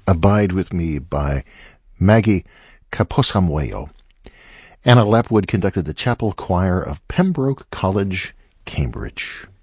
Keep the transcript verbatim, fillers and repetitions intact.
Abide With Me by Maggie Caposamuelo. Anna Lapwood conducted the chapel choir of Pembroke College, Cambridge.